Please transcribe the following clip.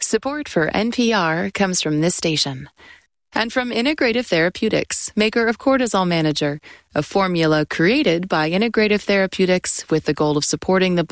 Support for NPR comes from this station. And from Integrative Therapeutics, maker of Cortisol Manager, a formula created by Integrative Therapeutics with the goal of supporting the